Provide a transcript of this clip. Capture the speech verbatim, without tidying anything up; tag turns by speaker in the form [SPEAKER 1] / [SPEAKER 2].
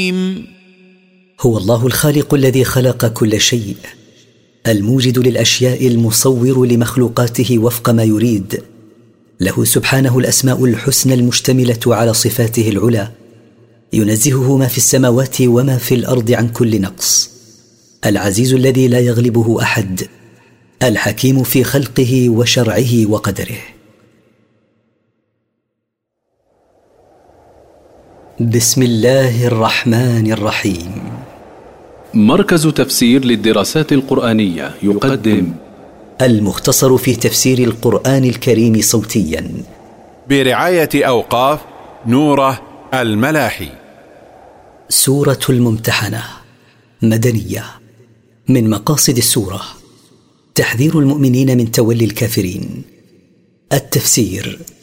[SPEAKER 1] هو الله الخالق الذي خلق كل شيء، الموجد للأشياء، المصور لمخلوقاته وفق ما يريد. له سبحانه الأسماء الحسنى المشتملة على صفاته العلى، ينزهه ما في السماوات وما في الأرض عن كل نقص. العزيز الذي لا يغلبه أحد، الحكيم في خلقه وشرعه وقدره. بسم الله الرحمن الرحيم.
[SPEAKER 2] مركز تفسير للدراسات القرآنية يقدم
[SPEAKER 1] المختصر في تفسير القرآن الكريم صوتيا
[SPEAKER 3] برعاية أوقاف نوره الملاحي.
[SPEAKER 1] سورة الممتحنة مدنية. من مقاصد السورة تحذير المؤمنين من تولي الكافرين. التفسير: